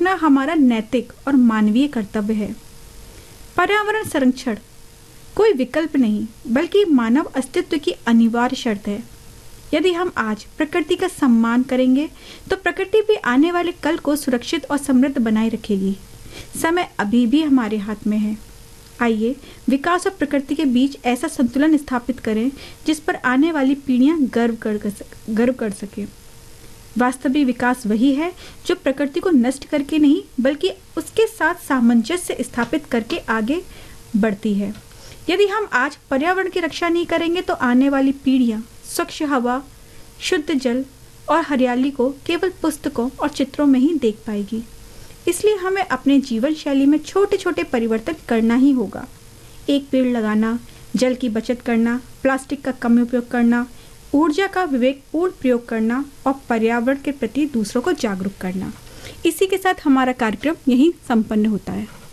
रखना हमारा नैतिक और मानवीय कर्तव्य है। पर्यावरण संरक्षण कोई विकल्प नहीं बल्कि मानव अस्तित्व की अनिवार्य शर्त है। यदि हम आज प्रकृति का सम्मान करेंगे तो प्रकृति भी आने वाले कल को सुरक्षित और समृद्ध बनाए रखेगी। समय अभी भी हमारे हाथ में है। आइए विकास और प्रकृति के बीच ऐसा संतुलन स्थापित करें जिस पर आने वाली पीढ़ियां गर्व कर सकें। वास्तविक विकास वही है जो प्रकृति को नष्ट करके नहीं बल्कि उसके साथ सामंजस्य स्थापित करके आगे बढ़ती है। यदि हम आज पर्यावरण की रक्षा नहीं करेंगे तो आने वाली पीढ़ियां स्वच्छ हवा, शुद्ध जल और हरियाली को केवल पुस्तकों और चित्रों में ही देख पाएगी। इसलिए हमें अपने जीवन शैली में छोटे छोटे परिवर्तन करना ही होगा। एक पेड़ लगाना, जल की बचत करना, प्लास्टिक का कम उपयोग करना, ऊर्जा का विवेकपूर्ण प्रयोग करना और पर्यावरण के प्रति दूसरों को जागरूक करना। इसी के साथ हमारा कार्यक्रम यहीं संपन्न होता है।